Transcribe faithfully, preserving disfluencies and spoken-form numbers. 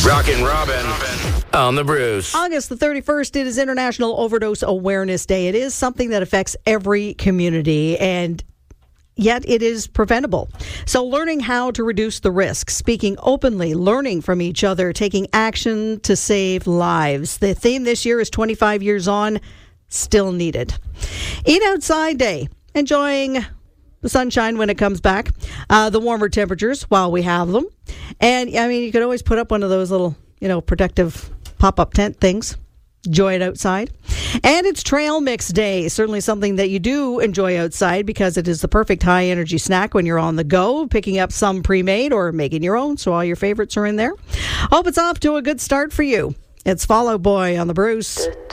Rockin' Robin on the Bruce. August the thirty-first, it is International Overdose Awareness Day. It is something that affects every community, and yet it is preventable. So learning how to reduce the risk, speaking openly, learning from each other, taking action to save lives. The theme this year is twenty-five years on, still needed. Eat Outside Day, enjoying the sunshine when it comes back, uh, the warmer temperatures while we have them. And, I mean, you could always put up one of those little, you know, protective pop-up tent things. Enjoy it outside. And it's Trail Mix Day, certainly something that you do enjoy outside because it is the perfect high-energy snack when you're on the go, picking up some pre-made or making your own, so all your favorites are in there. Hope it's off to a good start for you. It's Fall Out Boy on the Bruce.